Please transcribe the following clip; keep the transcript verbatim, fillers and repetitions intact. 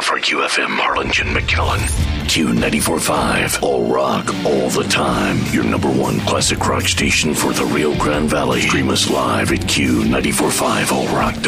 for Q F M Harlingen McKinley. Q ninety-four point five, all rock, all the time. Your number one classic rock station for the Rio Grande Valley. Stream us live at Q nine four five all rock dot com.